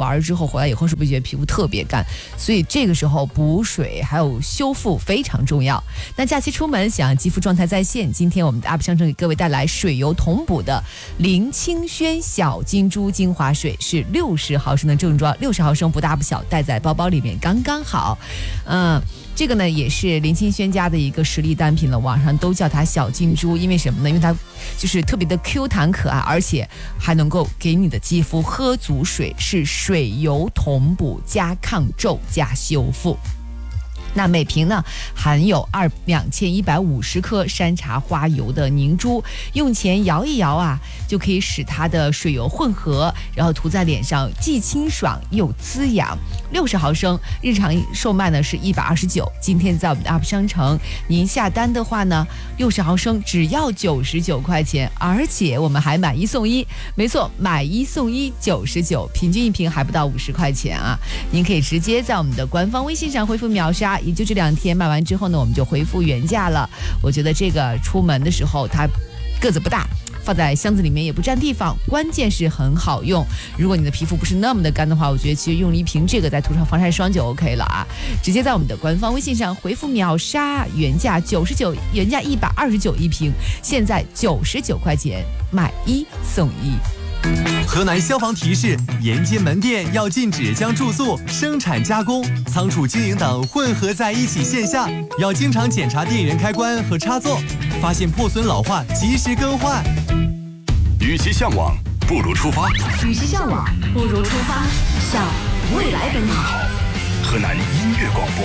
玩之后回来以后，是不是觉得皮肤特别干？所以这个时候补水还有修复非常重要。那假期出门想肌肤状态在线，今天我们的 UP 商城给各位带来水油同补的林清轩小金珠精华水，是60毫升的正装，60毫升不大不小，带在包包里面刚刚好。这个呢也是林清轩家的一个实力单品了，网上都叫它小金珠，因为什么呢？因为它就是特别的 Q 弹可爱，而且还能够给你的肌肤喝足水，是水油同补加抗皱加修复。那每瓶呢含有2150克山茶花油的凝珠，用前摇一摇啊，就可以使它的水油混合，然后涂在脸上，既清爽又滋养。60毫升，日常售卖呢是129，今天在我们的 UP 商城，您下单的话呢，60毫升只要99块钱，而且我们还买1送1，没错，买1送1 99，平均一瓶还不到50块钱啊！您可以直接在我们的官方微信上回复秒杀。也就这2天卖完之后呢，我们就恢复原价了。我觉得这个出门的时候它个子不大，放在箱子里面也不占地方，关键是很好用。如果你的皮肤不是那么的干的话，我觉得其实用1瓶这个再涂上防晒霜就 OK 了啊！直接在我们的官方微信上回复秒杀，原价99，原价129一瓶，现在99块钱，买1送1。 河南消防提示：沿街门店要禁止将住宿、生产加工、仓储经营等混合在一起线下，要经常检查电源开关和插座，发现破损老化及时更换。 与其向往，不如出发。 与其向往，不如出发，向未来奔跑。 河南音乐广播